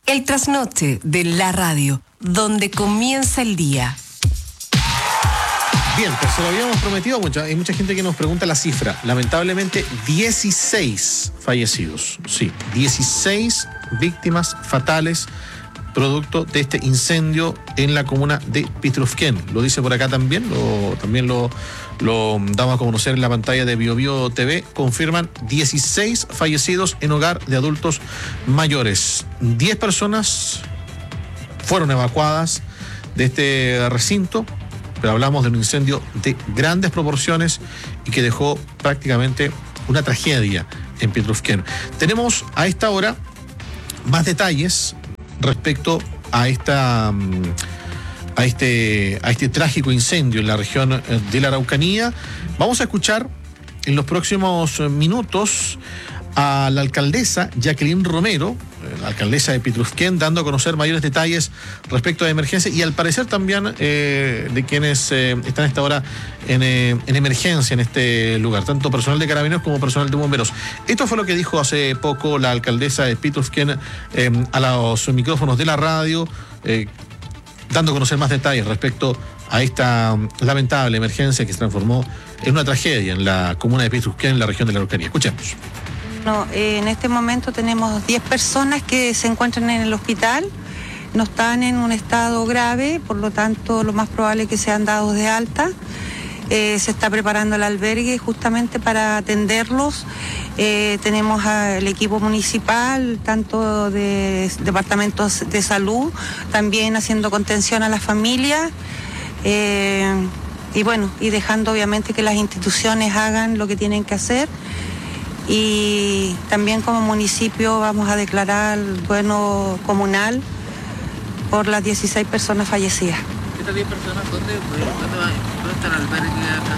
El trasnoche de la radio, donde comienza el día. Bien, pues se lo habíamos prometido, hay mucha gente que nos pregunta la cifra. Lamentablemente, 16 fallecidos. Sí, 16 víctimas fatales producto de este incendio en la comuna de Pitrufquén. Lo dice por acá también, lo damos a conocer en la pantalla de BioBio TV. Confirman 16 fallecidos en hogar de adultos mayores. 10 personas fueron evacuadas de este recinto, pero hablamos de un incendio de grandes proporciones y que dejó prácticamente una tragedia en Pitrufquén. Tenemos a esta hora más detalles respecto a este trágico incendio en la región de la Araucanía. Vamos a escuchar en los próximos minutos a la alcaldesa Jacqueline Romero, la alcaldesa de Pitrufquén, dando a conocer mayores detalles respecto a la emergencia y al parecer también de quienes están a esta hora en emergencia en este lugar, tanto personal de carabineros como personal de bomberos. Esto fue lo que dijo hace poco la alcaldesa de Pitrufquén a los micrófonos de la radio, dando a conocer más detalles respecto a esta lamentable emergencia que se transformó en una tragedia en la comuna de Pitrufquén, en la región de la Araucanía. Escuchemos. No, en este momento tenemos 10 personas que se encuentran en el hospital, no están en un estado grave, por lo tanto lo más probable es que sean dados de alta. Se está preparando el albergue justamente para atenderlos. Tenemos al equipo municipal, tanto de departamentos de salud, también haciendo contención a las familias. Y dejando obviamente que las instituciones hagan lo que tienen que hacer. Y también como municipio vamos a declarar duelo comunal por las 16 personas fallecidas. ¿Estas 10 personas dónde está el albergue?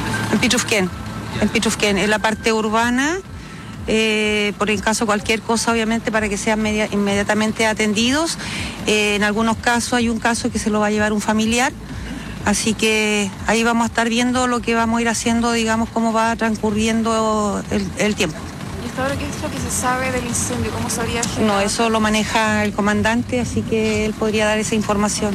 En Pitrufquén, en la parte urbana, por en caso de cualquier cosa, obviamente, para que sean inmediatamente atendidos. En algunos casos hay un caso que se lo va a llevar un familiar, así que ahí vamos a estar viendo lo que vamos a ir haciendo, digamos, cómo va transcurriendo el tiempo. ¿Ahora qué es lo que se sabe del incendio? ¿Cómo se habría generado? No, eso lo maneja el comandante, así que él podría dar esa información.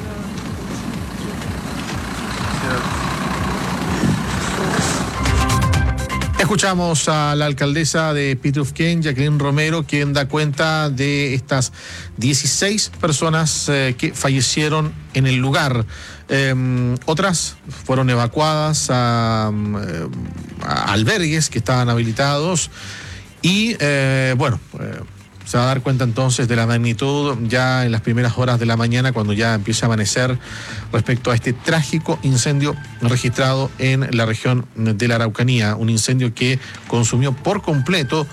Escuchamos a la alcaldesa de Pitrufquén, Jacqueline Romero, quien da cuenta de estas 16 personas que fallecieron en el lugar. Otras fueron evacuadas a albergues que estaban habilitados. Y se va a dar cuenta entonces de la magnitud ya en las primeras horas de la mañana, cuando ya empieza a amanecer, respecto a este trágico incendio registrado en la región de la Araucanía. Un incendio que consumió por completo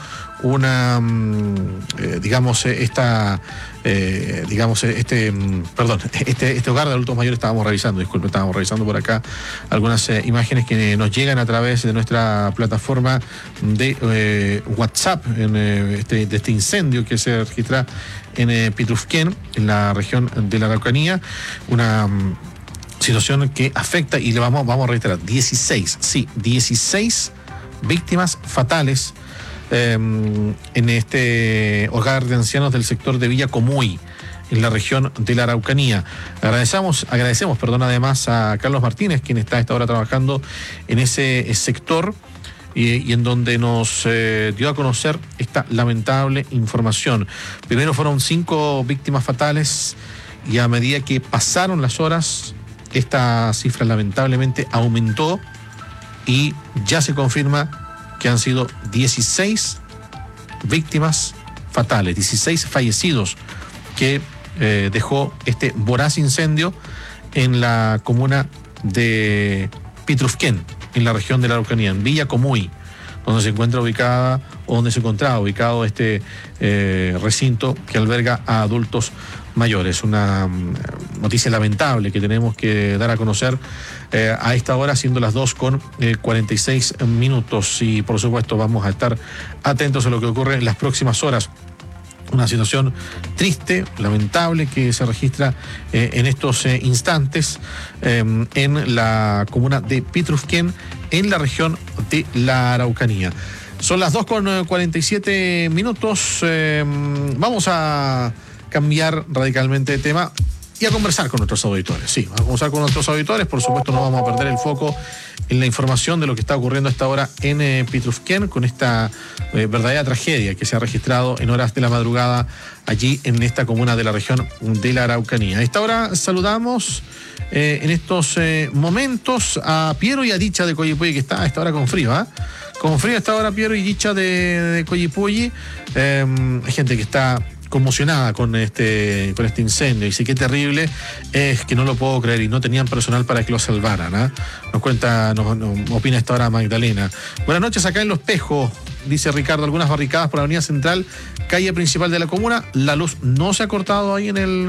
este hogar de adultos mayores. Estábamos revisando por acá algunas imágenes que nos llegan a través de nuestra plataforma de WhatsApp de este incendio que se registra en Pitrufquén, en la región de la Araucanía. Una situación que afecta, y le vamos a reiterar, 16 víctimas fatales en este hogar de ancianos del sector de Villa Comuy, en la región de la Araucanía. Agradecemos además a Carlos Martínez, quien está a esta hora trabajando en ese sector y en donde nos dio a conocer esta lamentable información. Primero fueron 5 víctimas fatales y a medida que pasaron las horas, esta cifra lamentablemente aumentó y ya se confirma que han sido 16 víctimas fatales, 16 fallecidos que dejó este voraz incendio en la comuna de Pitrufquén, en la región de la Araucanía, en Villa Comuy, donde se encontraba ubicado este recinto que alberga a adultos mayores. Una noticia lamentable que tenemos que dar a conocer a esta hora, siendo las 2:46, y por supuesto vamos a estar atentos a lo que ocurre en las próximas horas. Una situación triste, lamentable, que se registra en estos instantes en la comuna de Pitrufquén, en la región de la Araucanía. Son las 2:47. Vamos a cambiar radicalmente de tema y a conversar con nuestros auditores. Sí, vamos a conversar con nuestros auditores. Por supuesto, no vamos a perder el foco en la información de lo que está ocurriendo a esta hora en Pitrufquén, con esta verdadera tragedia que se ha registrado en horas de la madrugada allí en esta comuna de la región de la Araucanía. A esta hora saludamos en estos momentos a Piero y a Dicha de Coyipulli, que está a esta hora con frío, ¿ah? Con frío a esta hora Piero y Dicha de Coyipulli. Hay gente que está conmocionada con este incendio. Y sí, qué terrible es, que no lo puedo creer, y no tenían personal para que lo salvaran, ¿eh? Nos opina esta hora Magdalena. Buenas noches acá en Los Pejos, dice Ricardo, algunas barricadas por la avenida central, calle principal de la comuna. La luz no se ha cortado ahí en el